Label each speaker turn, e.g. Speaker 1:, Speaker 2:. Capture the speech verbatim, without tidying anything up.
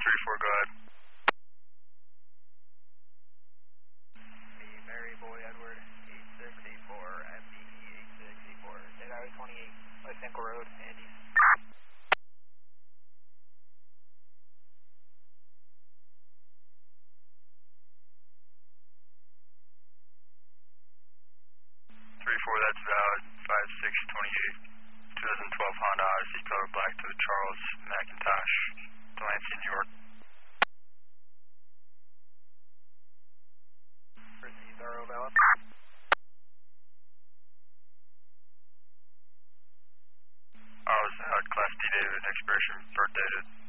Speaker 1: three four, go ahead.
Speaker 2: Me, Mary Boy Edward, eight six eight four, M D E eight six eight four, State Highway twenty-eight, West Ankle Road, Andes.
Speaker 1: three four, that's valid, five six twenty-eight, twenty twelve Honda Odyssey, color black to Charles McIntosh, Delancey, New York.
Speaker 2: Received, R O valid.
Speaker 1: R O's valid, Class D David, expiration birth dated